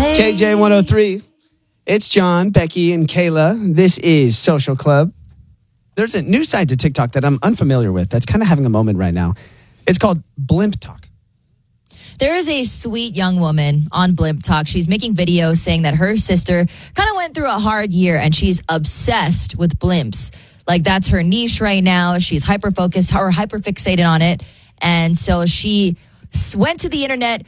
KJ103. It's John, Becky, and Kayla. This is Social Club. There's a new side to TikTok that I'm unfamiliar with that's kind of having a moment right now. It's called Blimp Talk. There is a sweet young woman on Blimp Talk. She's making videos saying that her sister kind of went through a hard year and she's obsessed with blimps. Like, that's her niche right now. She's hyper-focused or hyper-fixated on it. And so she went to the internet,